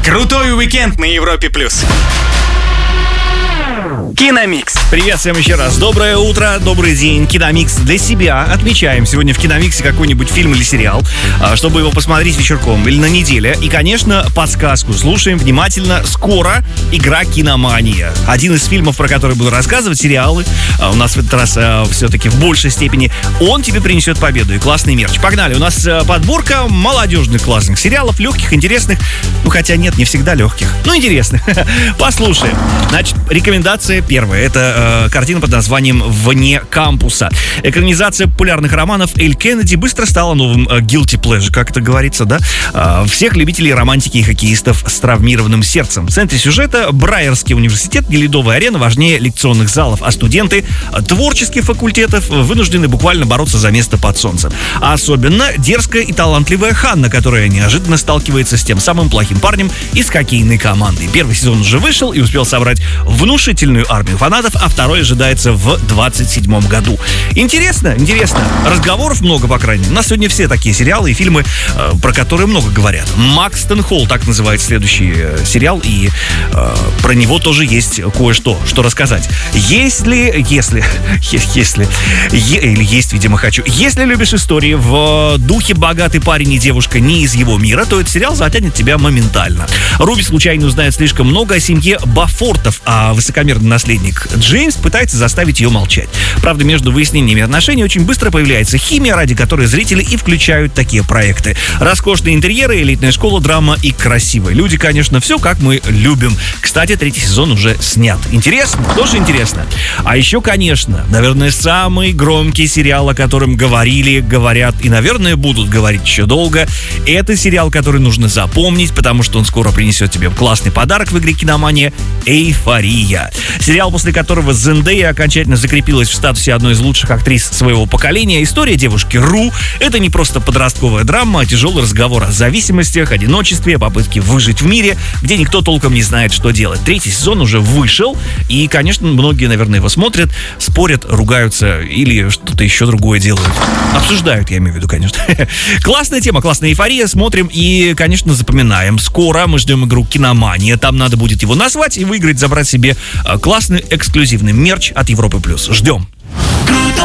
Крутой уикенд на Европе+. Киномикс. Привет всем еще раз. Доброе утро, добрый день. Киномикс для себя. Отмечаем сегодня в Киномиксе какой-нибудь фильм или сериал, чтобы его посмотреть вечерком или на неделе. И, конечно, подсказку. Слушаем внимательно. Скоро игра «Киномания». Один из фильмов, про который буду рассказывать, сериалы. У нас в этот раз все-таки в большей степени. Он тебе принесет победу и классный мерч. Погнали. У нас подборка молодежных классных сериалов. Легких, интересных. Ну, хотя нет, не всегда легких. Но интересных. Послушаем. Значит, рекомендация первая. Это картина под названием «Вне кампуса». Экранизация популярных романов Эль Кеннеди быстро стала новым guilty pleasure, как это говорится, да? Всех любителей романтики и хоккеистов с травмированным сердцем. В центре сюжета Брайерский университет, не ледовая арена, важнее лекционных залов, а студенты творческих факультетов вынуждены буквально бороться за место под солнцем. А особенно дерзкая и талантливая Ханна, которая неожиданно сталкивается с тем самым плохим парнем из хоккейной команды. Первый сезон уже вышел и успел собрать внушительную армию фанатов, а второй ожидается в 27 году. Интересно. Разговоров много, по крайней мере. У нас сегодня все такие сериалы и фильмы, про которые много говорят. «Макстон Холл», так называется следующий сериал, и про него тоже есть кое-что, что рассказать. Если, видимо, хочу. Если любишь истории в духе «Богатый парень и девушка не из его мира», то этот сериал затянет тебя моментально. Руби случайно узнает слишком много о семье Бафортов, а высокомерный наследник Джеймс пытается заставить ее молчать. Правда, между выяснениями отношений очень быстро появляется химия, ради которой зрители и включают такие проекты. Роскошные интерьеры, элитная школа, драма и красивые люди, конечно, все как мы любим. Кстати, 3-й сезон уже снят. Интересно? Тоже интересно. А еще, конечно, наверное, самый громкий сериал, о котором говорили, говорят и, наверное, будут говорить еще долго. Это сериал, который нужно запомнить, потому что он скоро принесет тебе классный подарок в игре «Киномания» — «Эйфория». Сериал, после которого Зендея окончательно закрепилась в статусе одной из лучших актрис своего поколения. История девушки Ру — это не просто подростковая драма, а тяжелый разговор о зависимостях, одиночестве, попытке выжить в мире, где никто толком не знает, что делать. 3-й сезон уже вышел, и, конечно, многие, наверное, его смотрят, спорят, ругаются или что-то еще другое делают. Обсуждают, я имею в виду, конечно. Классная тема, классная эйфория. Смотрим и, конечно, запоминаем. Скоро мы ждем игру «Киномания». Там надо будет его назвать и выиграть, забрать себе классный эксклюзивный мерч от Европы+. Ждем.